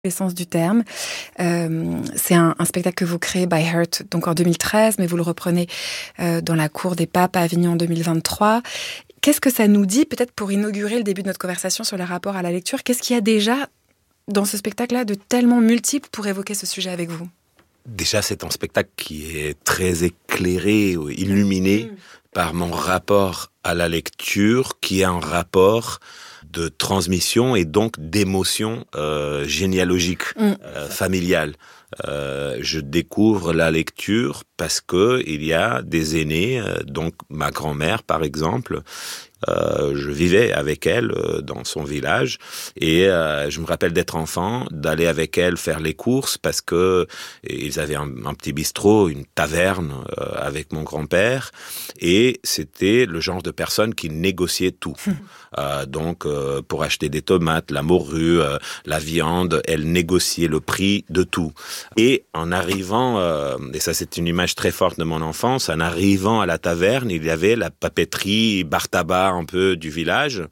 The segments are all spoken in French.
l'essence du terme. C'est un spectacle que vous créez by Heart donc en 2013, mais vous le reprenez dans la Cour des Papes à Avignon en 2023. Qu'est-ce que ça nous dit, peut-être pour inaugurer le début de notre conversation sur le rapport à la lecture? Qu'est-ce qu'il y a déjà dans ce spectacle-là de tellement multiple pour évoquer ce sujet avec vous? Déjà, c'est un spectacle qui est très éclairé, illuminé par mon rapport à la lecture, qui est un rapport de transmission et donc d'émotion généalogique, familiale. Je découvre la lecture parce que il y a des aînés, donc ma grand-mère par exemple. Je vivais avec elle dans son village et je me rappelle d'être enfant, d'aller avec elle faire les courses parce que ils avaient un petit bistrot, une taverne avec mon grand-père et c'était le genre de personne qui négociait tout. Donc pour acheter des tomates, la morue, la viande, elle négociait le prix de tout. Et en arrivant, et ça c'est une image très forte de mon enfance, en arrivant à la taverne, il y avait la papeterie bar tabac un peu du village,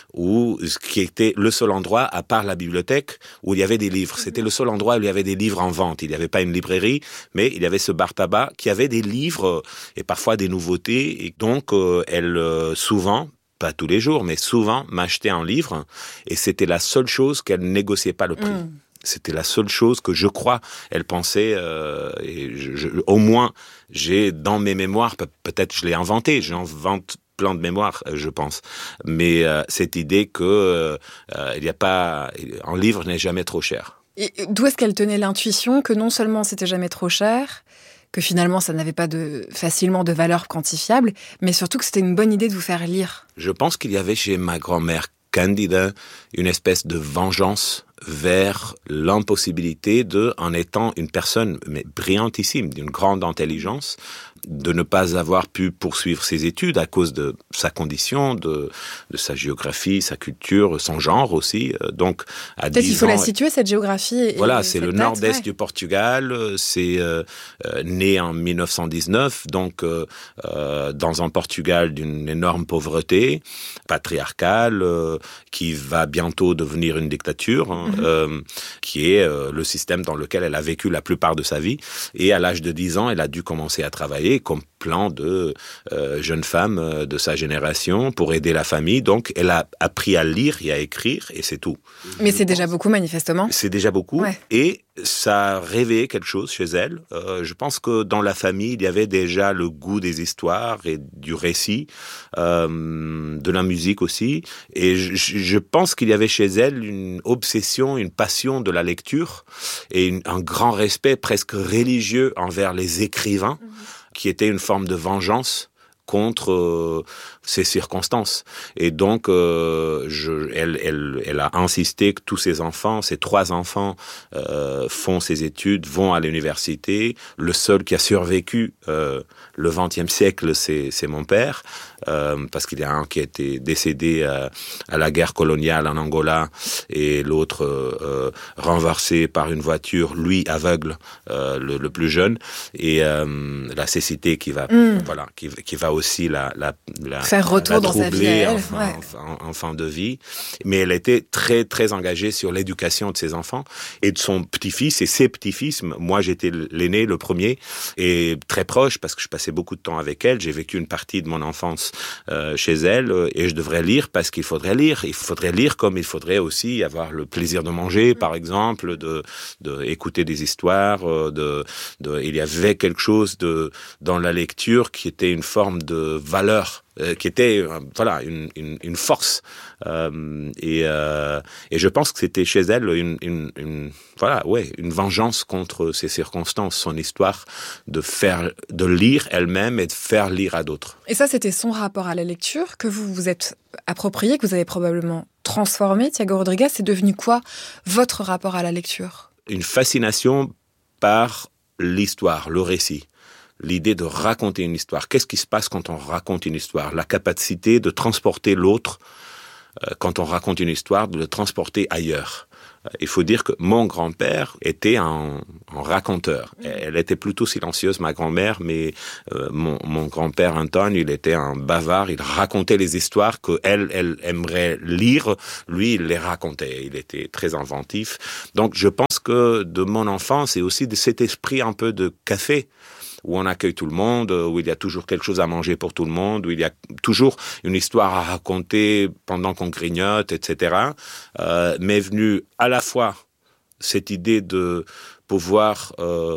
qui était le seul endroit, à part la bibliothèque, où il y avait des livres. C'était le seul endroit où il y avait des livres en vente. Il n'y avait pas une librairie, mais il y avait ce bar tabac qui avait des livres et parfois des nouveautés. Et donc, elle, souvent, pas tous les jours, mais souvent, m'achetait un livre et c'était la seule chose qu'elle négociait pas le prix. C'était la seule chose que je crois, elle pensait, et au moins, j'ai dans mes mémoires, peut-être je l'ai inventé, j'invente plein de mémoires, je pense. Mais cette idée que il y a pas, un livre n'est jamais trop cher. Et d'où est-ce qu'elle tenait l'intuition que non seulement c'était jamais trop cher, que finalement ça n'avait pas facilement de valeur quantifiable, mais surtout que c'était une bonne idée de vous faire lire? Je pense qu'il y avait chez ma grand-mère Candida une espèce de vengeance vers l'impossibilité de, en étant une personne brillantissime, d'une grande intelligence, de ne pas avoir pu poursuivre ses études à cause de sa condition, de sa géographie, sa culture, son genre aussi. Donc, à 10 ans... Peut-être qu'il faut la situer, cette géographie. Voilà, c'est le nord-est du Portugal. C'est né en 1919, donc dans un Portugal d'une énorme pauvreté, patriarcale, qui va bientôt devenir une dictature, qui est le système dans lequel elle a vécu la plupart de sa vie. Et à l'âge de 10 ans, elle a dû commencer à travailler comme plein de jeunes femmes de sa génération pour aider la famille. Donc, elle a appris à lire et à écrire et c'est tout. Mais c'est déjà beaucoup, manifestement. C'est déjà beaucoup. Ouais. Et ça a réveillé quelque chose chez elle. Je pense que dans la famille, il y avait déjà le goût des histoires et du récit, de la musique aussi. Et je pense qu'il y avait chez elle une obsession, une passion de la lecture et un grand respect presque religieux envers les écrivains, qui était une forme de vengeance contre ces circonstances. Et donc, elle a insisté que tous ses enfants, ses 3 enfants, font ses études, vont à l'université. Le seul qui a survécu le XXe siècle, c'est mon père, parce qu'il y a un qui a été décédé à la guerre coloniale en Angola et l'autre renversé par une voiture, lui aveugle, le plus jeune, et la cécité qui va, voilà, qui va aussi la faire retour dans sa vie en fin de vie. Mais elle était très très engagée sur l'éducation de ses enfants et de son petit-fils et ses petits-fils. Moi, j'étais l'aîné, le premier, et très proche parce que je passais beaucoup de temps avec elle. J'ai vécu une partie de mon enfance chez elle et je devrais lire parce qu'il faudrait lire. Il faudrait lire comme il faudrait aussi avoir le plaisir de manger, par exemple, de écouter des histoires. Il y avait quelque chose dans la lecture qui était une forme de valeur, qui était voilà une force, et je pense que c'était chez elle une vengeance contre ces circonstances, son histoire de lire elle-même et de faire lire à d'autres. Et ça, c'était son rapport à la lecture que vous vous êtes approprié, que vous avez probablement transformé. Thiago Rodrigues, c'est devenu quoi votre rapport à la lecture? Une fascination par l'histoire, le récit. L'idée de raconter une histoire. Qu'est-ce qui se passe quand on raconte une histoire? La capacité de transporter l'autre, quand on raconte une histoire, de le transporter ailleurs. Il faut dire que mon grand-père était un raconteur. Elle était plutôt silencieuse, ma grand-mère, mais mon grand-père Antoine, il était un bavard. Il racontait les histoires qu'elle aimerait lire. Lui, il les racontait. Il était très inventif. Donc, je pense que de mon enfance, et aussi de cet esprit un peu de café, où on accueille tout le monde, où il y a toujours quelque chose à manger pour tout le monde, où il y a toujours une histoire à raconter pendant qu'on grignote, etc. M'est venue à la fois cette idée de pouvoir,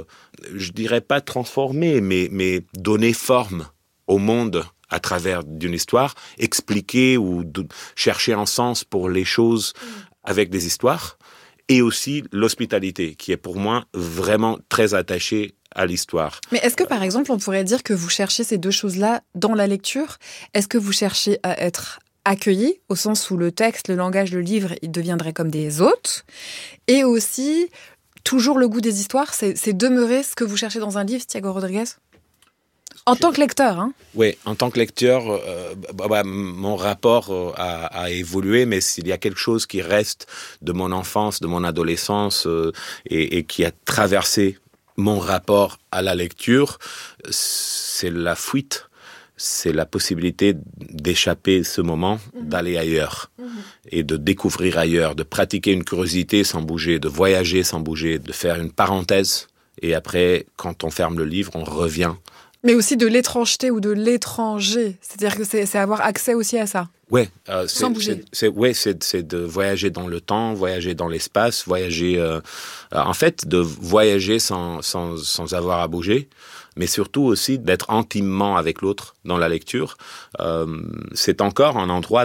je dirais pas transformer, mais donner forme au monde à travers d'une histoire, expliquer ou chercher un sens pour les choses avec des histoires, et aussi l'hospitalité, qui est pour moi vraiment très attachée à l'histoire. Mais est-ce que, par exemple, on pourrait dire que vous cherchez ces deux choses-là dans la lecture ? Est-ce que vous cherchez à être accueilli, au sens où le texte, le langage, le livre, ils deviendraient comme des hôtes ? Et aussi, toujours le goût des histoires, c'est demeurer ce que vous cherchez dans un livre, Thiago Rodrigues ? En tant que lecteur, hein ? Oui, en tant que lecteur, mon rapport a évolué, mais s'il y a quelque chose qui reste de mon enfance, de mon adolescence, et qui a traversé mon rapport à la lecture, c'est la fuite, c'est la possibilité d'échapper ce moment, d'aller ailleurs et de découvrir ailleurs, de pratiquer une curiosité sans bouger, de voyager sans bouger, de faire une parenthèse et après, quand on ferme le livre, on revient. Mais aussi de l'étrangeté ou de l'étranger, c'est-à-dire que c'est avoir accès aussi à ça. Ouais, sans bouger. C'est de voyager dans le temps, voyager dans l'espace, voyager, en fait, de voyager sans avoir à bouger, mais surtout aussi d'être intimement avec l'autre dans la lecture. C'est encore un endroit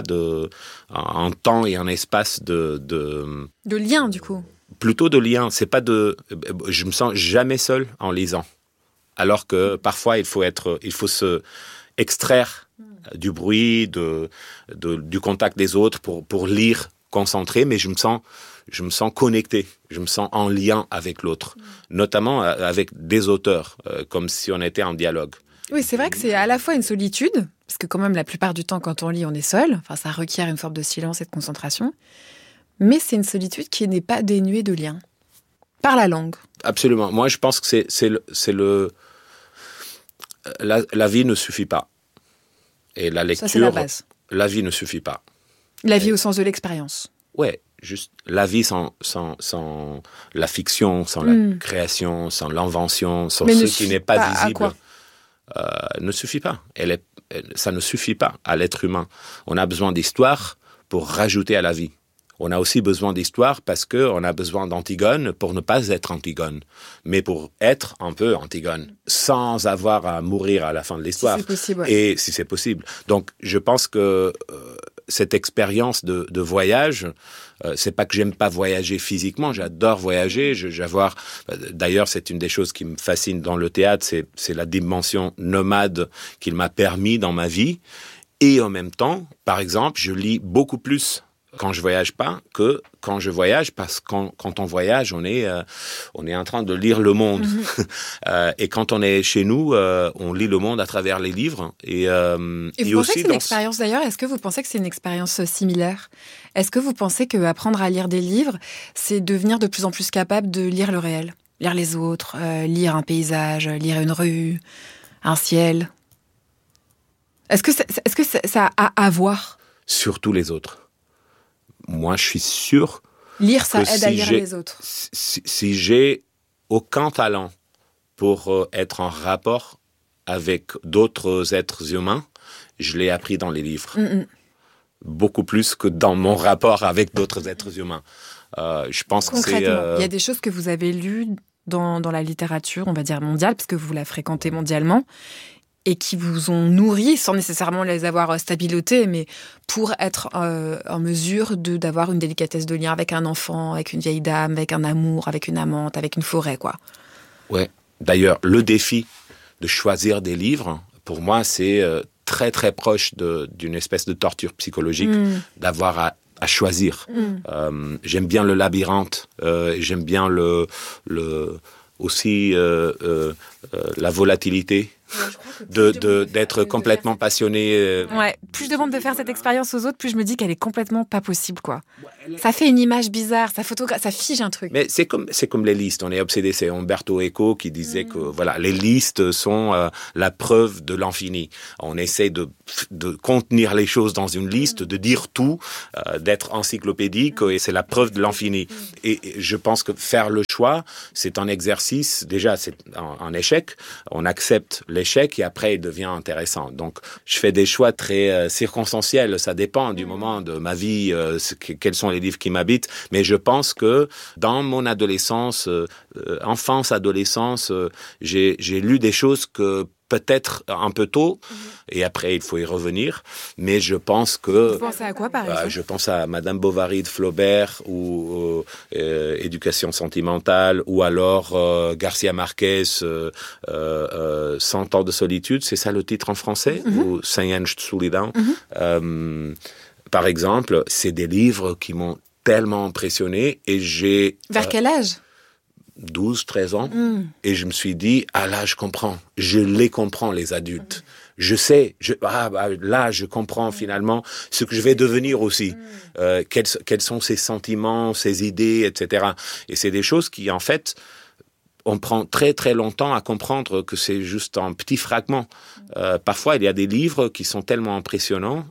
un temps et un espace de lien, du coup. Plutôt de lien. C'est pas je me sens jamais seul en lisant. Alors que parfois, il faut se extraire du bruit, du contact des autres pour lire concentré, mais je me sens connecté, je me sens en lien avec l'autre, notamment avec des auteurs, comme si on était en dialogue. Oui, c'est vrai que c'est à la fois une solitude, parce que quand même la plupart du temps quand on lit, on est seul, enfin ça requiert une forme de silence et de concentration, mais c'est une solitude qui n'est pas dénuée de lien, par la langue. Absolument, moi je pense que la vie ne suffit pas. Et la lecture, ça, c'est la base. La vie ne suffit pas. La vie au sens de l'expérience. Ouais, juste la vie sans la fiction, sans la création, sans l'invention, sans ce qui n'est pas visible, ne suffit pas. Ça ne suffit pas à l'être humain. On a besoin d'histoire pour rajouter à la vie. On a aussi besoin d'histoire parce qu'on a besoin d'Antigone pour ne pas être Antigone, mais pour être un peu Antigone, sans avoir à mourir à la fin de l'histoire. Si c'est possible, ouais. Et si c'est possible. Donc, je pense que cette expérience de voyage, c'est pas que j'aime pas voyager physiquement, j'adore voyager. D'ailleurs, c'est une des choses qui me fascine dans le théâtre, c'est la dimension nomade qu'il m'a permis dans ma vie. Et en même temps, par exemple, je lis beaucoup plus quand je voyage pas que quand je voyage, parce que quand on voyage, on est en train de lire le monde. Et quand on est chez nous, on lit le monde à travers les livres. Et vous pensez que c'est une expérience d'ailleurs ? Est-ce que vous pensez que c'est une expérience similaire ? Est-ce que vous pensez qu'apprendre à lire des livres, c'est devenir de plus en plus capable de lire le réel ? Lire les autres, lire un paysage, lire une rue, un ciel ? Est-ce que ça a à voir ? Surtout les autres. Moi, je suis sûr. Lire, ça aide à lire les autres. Si j'ai aucun talent pour être en rapport avec d'autres êtres humains, je l'ai appris dans les livres. Beaucoup plus que dans mon rapport avec d'autres êtres humains. Je pense que c'est... Il y a des choses que vous avez lues dans la littérature, on va dire mondiale, parce que vous la fréquentez mondialement, et qui vous ont nourri, sans nécessairement les avoir stabilotées, mais pour être en mesure d'avoir une délicatesse de lien avec un enfant, avec une vieille dame, avec un amour, avec une amante, avec une forêt, quoi. Ouais. D'ailleurs, le défi de choisir des livres, pour moi, c'est très, très proche d'une espèce de torture psychologique, d'avoir à choisir. J'aime bien le labyrinthe, j'aime bien aussi la volatilité d'être complètement passionné. Ouais, plus je demande de faire cette expérience aux autres, plus je me dis qu'elle est complètement pas possible, quoi. Ça fait une image bizarre, ça fige un truc. Mais c'est comme les listes. On est obsédé. C'est Umberto Eco qui disait que voilà, les listes sont la preuve de l'infini. On essaie de contenir les choses dans une liste, de dire tout, d'être encyclopédique, et c'est la preuve de l'infini. Et je pense que faire le choix, c'est un exercice. Déjà, c'est un échec. On accepte l'échec et après, il devient intéressant. Donc, je fais des choix très circonstanciels. Ça dépend du moment de ma vie, quels sont les livres qui m'habitent. Mais je pense que dans mon adolescence, enfance, adolescence, j'ai lu des choses que peut-être un peu tôt, et après il faut y revenir, mais je pense que... Vous pensez à quoi, par exemple ? Je pense à Madame Bovary de Flaubert, ou Éducation sentimentale, ou alors Garcia Marquez, 100 ans de solitude, c'est ça le titre en français, ou 100 años de solidão. Par exemple, c'est des livres qui m'ont tellement impressionné, et j'ai... Vers quel âge ? 12, 13 ans, et je me suis dit, là, je comprends. Je les comprends, les adultes. Je sais, là, je comprends finalement ce que je vais devenir aussi. Quels sont ces sentiments, ces idées, etc. Et c'est des choses qui, en fait, on prend très, très longtemps à comprendre que c'est juste un petit fragment. Parfois, il y a des livres qui sont tellement impressionnants.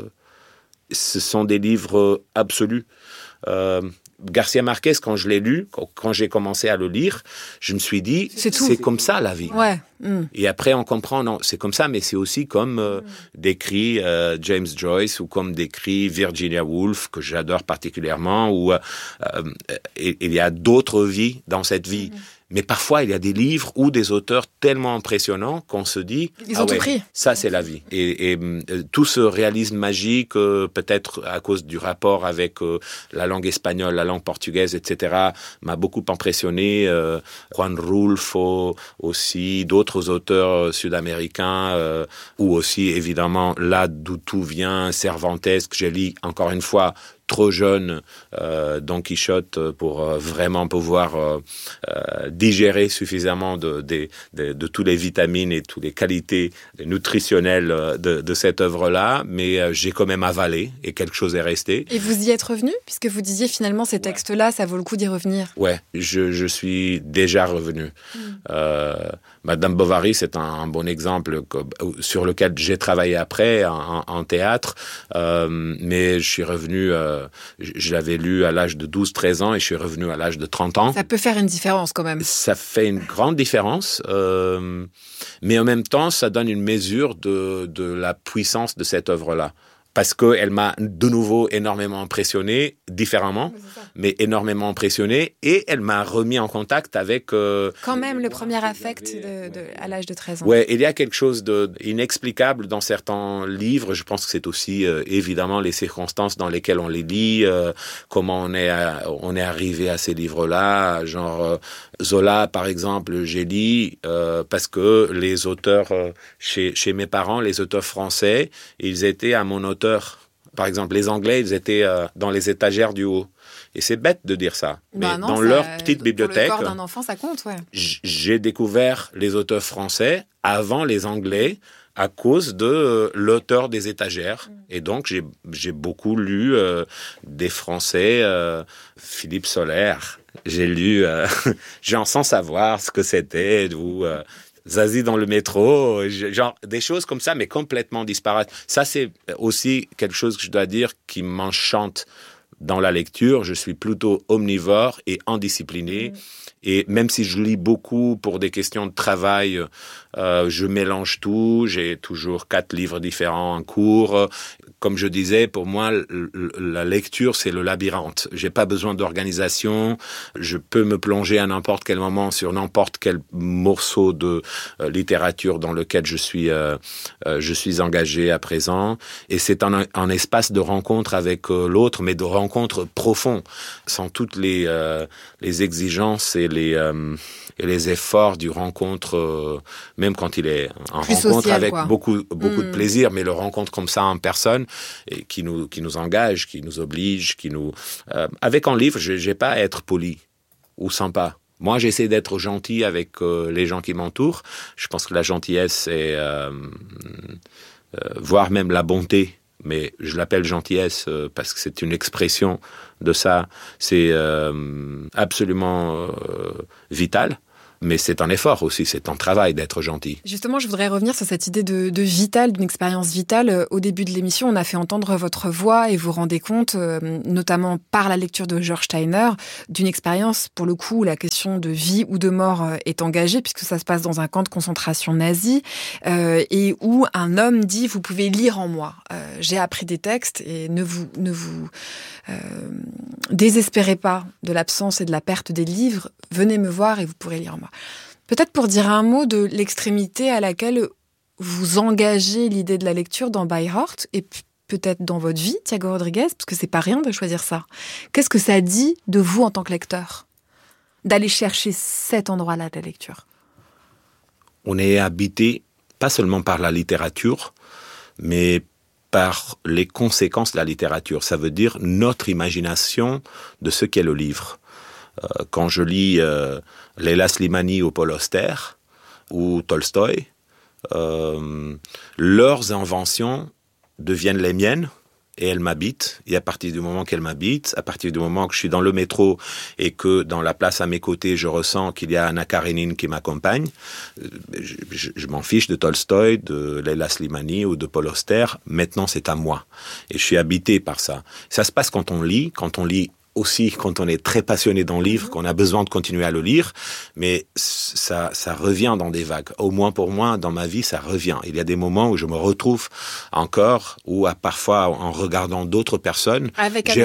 Ce sont des livres absolus. Garcia Marquez, quand je l'ai lu, quand j'ai commencé à le lire, je me suis dit, c'est comme ça la vie. Ouais. Et après, on comprend, non, c'est comme ça, mais c'est aussi comme décrit James Joyce, ou comme décrit Virginia Woolf, que j'adore particulièrement, ou il y a d'autres vies dans cette vie. Mais parfois, il y a des livres ou des auteurs tellement impressionnants qu'on se dit, ils ont tout pris. Ça, c'est la vie. Et tout ce réalisme magique, peut-être à cause du rapport avec la langue espagnole, la langue portugaise, etc., m'a beaucoup impressionné. Juan Rulfo aussi, d'autres auteurs sud-américains, ou aussi, évidemment, là d'où tout vient, Cervantes, que j'ai lu encore une fois, trop jeune, Don Quichotte, pour vraiment pouvoir digérer suffisamment de toutes les vitamines et toutes les qualités nutritionnelles de cette œuvre-là, mais j'ai quand même avalé, et quelque chose est resté. Et vous y êtes revenu, puisque vous disiez finalement ces textes-là, ça vaut le coup d'y revenir. Ouais, je suis déjà revenu. Madame Bovary, c'est un bon exemple sur lequel j'ai travaillé après en théâtre, mais je suis revenu... je l'avais lu à l'âge de 12-13 ans et je suis revenu à l'âge de 30 ans. Ça peut faire une différence quand même. Ça fait une grande différence, mais en même temps, ça donne une mesure de la puissance de cette œuvre-là. Parce qu'elle m'a de nouveau énormément impressionné, différemment, mais énormément impressionné, et elle m'a remis en contact avec... Quand même le premier affect à l'âge de 13 ans. Ouais, il y a quelque chose d'inexplicable dans certains livres. Je pense que c'est aussi évidemment les circonstances dans lesquelles on les lit, comment on est arrivé à ces livres-là. Genre Zola, par exemple, j'ai lu parce que les auteurs chez mes parents, les auteurs français, ils étaient à mon auteur. Par exemple, les Anglais, ils étaient dans les étagères du haut. Et c'est bête de dire ça. Mais non, dans leur petite bibliothèque... Pour le corps d'un enfant, ça compte, ouais. J'ai découvert les auteurs français avant les Anglais à cause de l'auteur des étagères. Et donc, j'ai beaucoup lu des Français, Philippe Sollaire. J'ai lu, sans savoir ce que c'était, ou... Zazie dans le métro, genre des choses comme ça, mais complètement disparates. Ça, c'est aussi quelque chose que je dois dire qui m'enchante dans la lecture. Je suis plutôt omnivore et indiscipliné. Et même si je lis beaucoup pour des questions de travail, je mélange tout. J'ai toujours 4 livres différents en cours. Comme je disais, pour moi, la lecture, c'est le labyrinthe. J'ai pas besoin d'organisation. Je peux me plonger à n'importe quel moment sur n'importe quel morceau de littérature dans lequel je suis engagé à présent. Et c'est un espace de rencontre avec l'autre, mais de rencontre profond, sans toutes les exigences et les efforts du rencontre, même quand il est en plus rencontre social, avec quoi. beaucoup de plaisir, mais le rencontre comme ça en personne, et qui nous engage, qui nous oblige, avec un livre, j'ai pas à être poli ou sympa. Moi, j'essaie d'être gentil avec les gens qui m'entourent. Je pense que la gentillesse, c'est voire même la bonté. Mais je l'appelle gentillesse parce que c'est une expression de ça. C'est absolument vital. Mais c'est un effort aussi, c'est un travail d'être gentil. Justement, je voudrais revenir sur cette idée de vital, d'une expérience vitale. Au début de l'émission, on a fait entendre votre voix et vous rendez compte, notamment par la lecture de George Steiner, d'une expérience, pour le coup, où la question de vie ou de mort est engagée, puisque ça se passe dans un camp de concentration nazi, et où un homme dit « Vous pouvez lire en moi. J'ai appris des textes et ne vous désespérez pas de l'absence et de la perte des livres. Venez me voir et vous pourrez lire en moi. » Peut-être pour dire un mot de l'extrémité à laquelle vous engagez l'idée de la lecture dans By Heart et peut-être dans votre vie, Thiago Rodrigues, parce que c'est pas rien de choisir ça. Qu'est-ce que ça dit de vous en tant que lecteur, d'aller chercher cet endroit-là de la lecture? On est habité pas seulement par la littérature, mais par les conséquences de la littérature. Ça veut dire notre imagination de ce qu'est le livre. Quand je lis Leila Slimani ou Paul Auster ou Tolstoï, leurs inventions deviennent les miennes et elles m'habitent. Et à partir du moment qu'elles m'habitent, à partir du moment que je suis dans le métro et que dans la place à mes côtés, je ressens qu'il y a Anna Karenine qui m'accompagne, je m'en fiche de Tolstoï, de Leila Slimani ou de Paul Auster. Maintenant, c'est à moi. Et je suis habité par ça. Ça se passe quand on lit aussi quand on est très passionné d'un livre, qu'on a besoin de continuer à le lire, mais ça revient dans des vagues. Au moins pour moi, dans ma vie, ça revient. Il y a des moments où je me retrouve encore, ou parfois en regardant d'autres personnes, je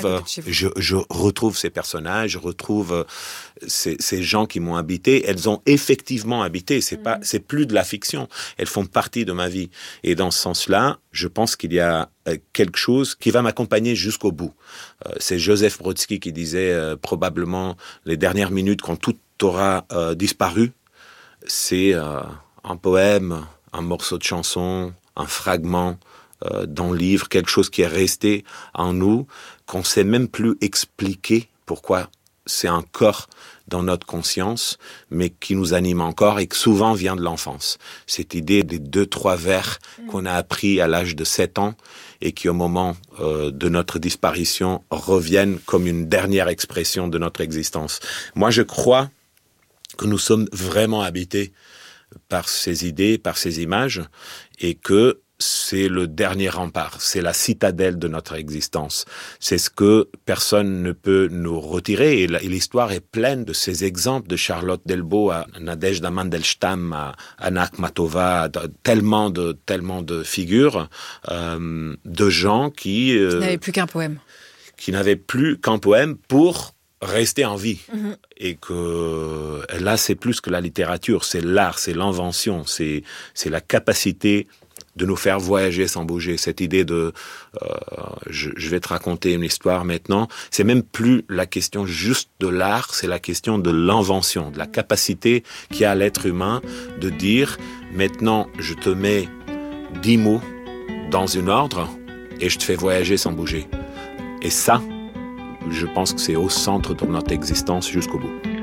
retrouve ces personnages, je retrouve ces gens qui m'ont habité. Elles ont effectivement habité. C'est plus de la fiction. Elles font partie de ma vie. Et dans ce sens-là, je pense qu'il y a quelque chose qui va m'accompagner jusqu'au bout. C'est Joseph Brodsky qui disait probablement les dernières minutes quand tout aura disparu, c'est un poème, un morceau de chanson, un fragment d'un livre, quelque chose qui est resté en nous, qu'on ne sait même plus expliquer pourquoi c'est encore dans notre conscience, mais qui nous anime encore et qui souvent vient de l'enfance. Cette idée des 2-3 vers qu'on a appris à l'âge de 7 ans et qui, au moment de notre disparition, reviennent comme une dernière expression de notre existence. Moi, je crois que nous sommes vraiment habités par ces idées, par ces images, et que c'est le dernier rempart, c'est la citadelle de notre existence. C'est ce que personne ne peut nous retirer. Et l'histoire est pleine de ces exemples de Charlotte Delbo à Nadezhda Mandelstam, à Anna Akhmatova, tellement de figures, de gens qui n'avaient plus qu'un poème. Qui n'avaient plus qu'un poème pour rester en vie. Et que là, c'est plus que la littérature, c'est l'art, c'est l'invention, c'est la capacité de nous faire voyager sans bouger. Cette idée de je vais te raconter une histoire maintenant, c'est même plus la question juste de l'art, c'est la question de l'invention, de la capacité qu'a l'être humain de dire maintenant je te mets 10 mots dans une ordre et je te fais voyager sans bouger. Et ça, je pense que c'est au centre de notre existence jusqu'au bout.